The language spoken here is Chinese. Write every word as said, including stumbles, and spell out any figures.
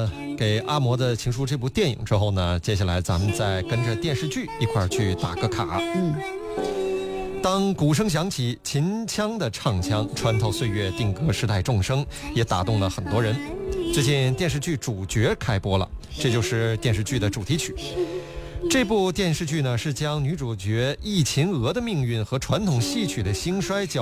了给阿嬷的情书这部电影之后呢，接下来咱们再跟着电视剧一块儿去打个卡。 嗯， 当鼓声响起，秦腔的唱腔穿透岁月，定格时代众生，也打动了很多人。最近电视剧《主角》开播了，这就是电视剧的主题曲。这部电视剧呢，是将女主角易秦娥的命运和传统戏曲的兴衰